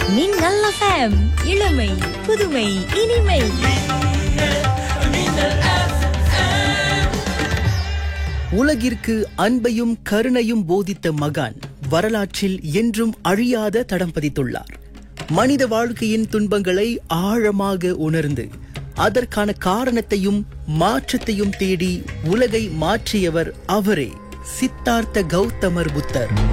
மின்னல் FM இளமை புதுமை இனிமை. உலகிற்கு அன்பையும் கருணையும் போதித்த மகான் வரலாற்றில் என்றும் அழியாத தடம் பதித்துள்ளார். மனித வாழ்க்கையின் துன்பங்களை ஆழமாக உணர்ந்து அதற்கான காரணத்தையும் மாற்றத்தையும் தேடி உலகை மாற்றியவர் அவரே, சித்தார்த்த கௌதமர் புத்தர்.